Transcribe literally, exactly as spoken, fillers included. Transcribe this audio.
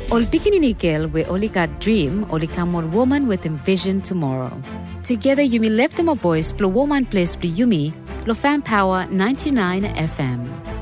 Ol Bikini we only got dream, only come on woman with envision tomorrow. Together you may lift them a voice, blow woman place, blow yumi, blow fan power ninety-nine F M.